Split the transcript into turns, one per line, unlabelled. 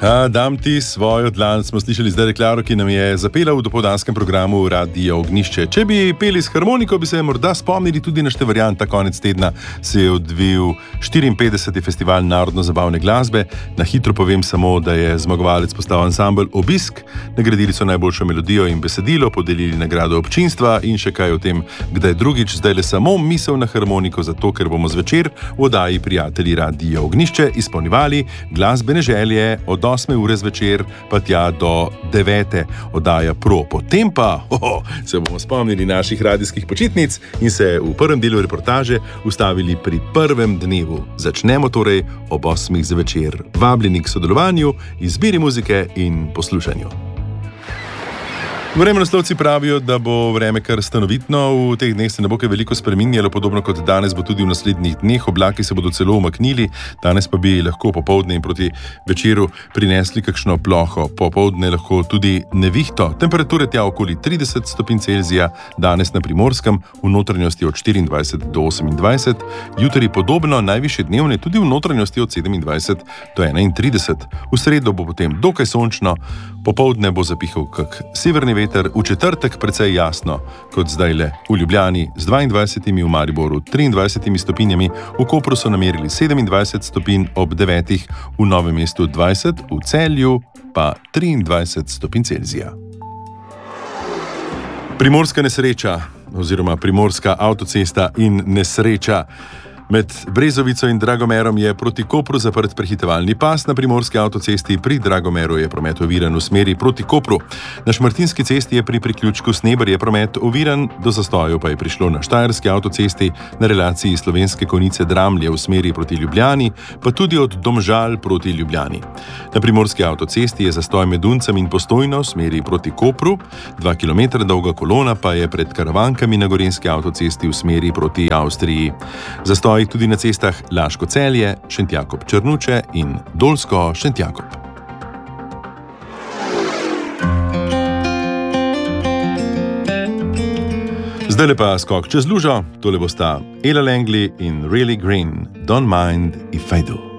Dam ti svojo dlan, smo slišali zdaj Klaro, ki nam je zapela v dopoldanskem programu Radio Ognjišče. Če bi peli s harmoniko, bi se morda spomnili tudi na Števarijan. Ta konec tedna se je odvil 54. festival narodno-zabavne glasbe. Na hitro povem samo, da je zmagovalec postal ansambel Obisk, nagradili so najboljšo melodijo in besedilo, podelili nagrado občinstva in še kaj o tem, kdaj drugič. Zdaj le samo misel na harmoniko, zato ker bomo zvečer v oddaji Prijatelji Radio Ognjišče izpolnjevali glasbene želje od 8. ure zvečer pa tja do 9. oddaja Pro. Potem pa se bomo spomnili naših radijskih počitnic in se v prvem delu reportaže ustavili pri prvem dnevu. Začnemo torej ob 8. zvečer. Vabljeni k sodelovanju, izbiri muzike in poslušanju. Vremenoslovci pravijo, da bo vreme kar stanovitno, v teh dneh se ne bo kaj veliko spreminjalo, podobno kot danes bo tudi v naslednjih dneh, oblaki se bodo celo umaknili, danes pa bi lahko popoldne in proti večeru prinesli kakšno ploho, popoldne lahko tudi nevihto. Temperature tja okoli 30 stopinj Celzija, danes na Primorskem, v notranjosti od 24 do 28, jutri podobno, najvišje dnevne tudi v notranjosti od 27 do 31. V sredo bo potem dokaj sončno, popoldne bo zapihal kak severni veter, v četrtek precej jasno, kot zdajle v Ljubljani z 22, v Mariboru 23 stopinjami, v Kopru so namerili 27 stopinj ob 9, v Novem mestu 20, v Celju pa 23 stopinj Celzija. Primorska nesreča oziroma Primorska avtocesta in nesreča. Med Brezovico in Dragomerom je proti Kopru zaprt prehitevalni pas, na Primorski avtocesti pri Dragomeru je promet oviran v smeri proti Kopru. Na Šmartinski cesti je pri priključku Sneberje promet oviran, do zastojev pa je prišlo na Štajerski avtocesti na relaciji Slovenske Konjice Dramlje v smeri proti Ljubljani, pa tudi od Domžal proti Ljubljani. Na Primorski avtocesti je zastoj med Duncem in Postojno v smeri proti Kopru, 2 km dolga kolona pa je pred Karavankami na Gorenjski avtocesti v smeri proti Avstriji. Zastoj tudi na cestah Laško-Celje, Šentjakob-Črnuče in Dolsko-Šentjakob. Zdajle pa skok čez lužo, tole bosta Ella Langley in Really Green, Don't Mind If I Do.